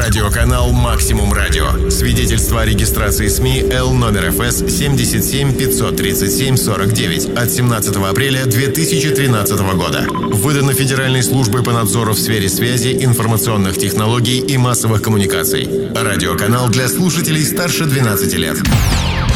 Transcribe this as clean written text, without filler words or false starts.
Радиоканал «Максимум Радио». Свидетельство о регистрации СМИ Л номер ФС 77 537 49 от 17 апреля 2013 года. Выдано Федеральной службой по надзору в сфере связи, информационных технологий и массовых коммуникаций. Радиоканал для слушателей старше 12 лет.